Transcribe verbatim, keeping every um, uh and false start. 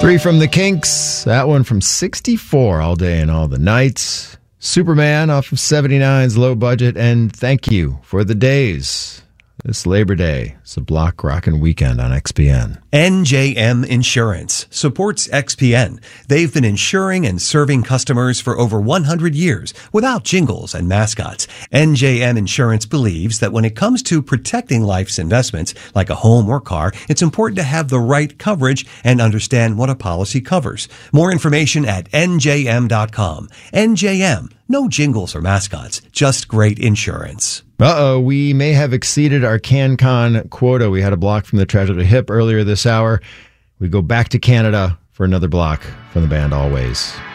Three from the Kinks. That one from sixty-four, All Day and All the Nights. Superman off of seventy-nine's Low Budget. And Thank You for the Days. This Labor Day. It's a block rockin' weekend on X P N. N J M Insurance supports X P N. They've been insuring and serving customers for over one hundred years without jingles and mascots. N J M Insurance believes that when it comes to protecting life's investments, like a home or car, it's important to have the right coverage and understand what a policy covers. More information at N J M dot com. N J M. No jingles or mascots, just great insurance. Uh-oh, we may have exceeded our CanCon quota. We had a block from the Treasure to Hip earlier this hour. We go back to Canada for another block from the band Always.